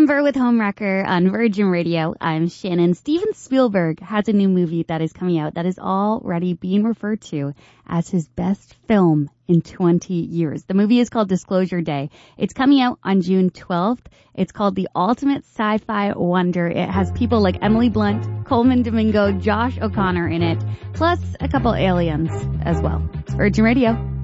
Amber with Homewrecker on Virgin Radio. I'm Shannon. Steven Spielberg has a new movie that is coming out that is already being referred to as his best film in 20 years. The movie is called Disclosure Day. It's coming out on June 12th. It's called The Ultimate Sci-Fi Wonder. It has people like Emily Blunt, Coleman Domingo, Josh O'Connor in it, plus a couple aliens as well. It's Virgin Radio.